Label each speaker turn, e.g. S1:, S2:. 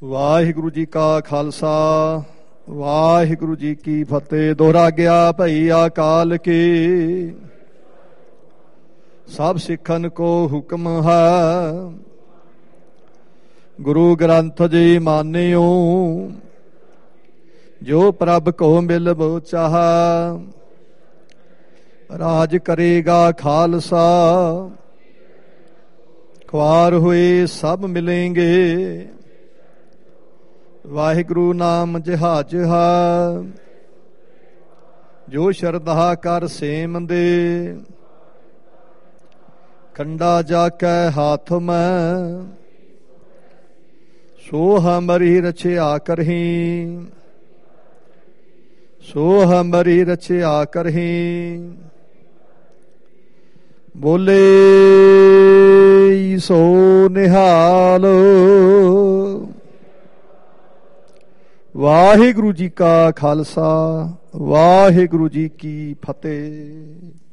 S1: ਵਾਹਿਗੁਰੂ ਜੀ ਕਾ ਖਾਲਸਾ ਵਾਹਿਗੁਰੂ ਜੀ ਕੀ ਫਤਿਹ। ਦੋਹਰਾ ਗਿਆ ਭਈ ਅਕਾਲ ਕੀ, ਸਭ ਸਿੱਖਨ ਕੋ ਹੁਕਮ ਹੈ। ਗੁਰੂ ਗ੍ਰੰਥ ਜੀ ਮਾਨਿਓ, ਜੋ ਪ੍ਰਭ ਕੋ ਮਿਲ ਬੋ ਚਾਹਾ। ਰਾਜ ਕਰੇਗਾ ਖਾਲਸਾ, ਖੁਆਰ ਹੋਏ ਸਭ ਮਿਲेंगे। ਵਾਹਿਗੁਰੂ ਨਾਮ ਜਹਾਜ ਹੈ, ਜੋ ਸ਼ਰਧਾ ਕਰ ਸੇਮ ਦੇ। ਖੰਡਾ ਜਾ ਕੇ ਹਾਥ ਮੈਂ, ਸੋ ਹਮਰੀ ਰਚਿਆ ਕਰਹੀ। ਸੋ ਹਮਰੀ ਰਚਿਆ ਕਰਹੀ। ਬੋਲੇ ਸੋ ਨਿਹਾਲ। ਵਾਹਿਗੁਰੂ ਜੀ ਕਾ ਖਾਲਸਾ ਵਾਹਿਗੁਰੂ ਜੀ ਕੀ ਫਤਿਹ।